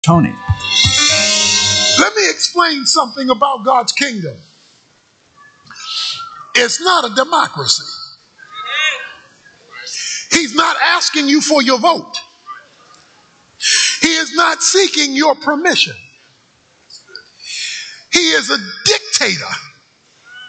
Tony. Let me explain something about God's kingdom. It's not a democracy. He's not asking you for your vote. He is not seeking your permission. He is a dictator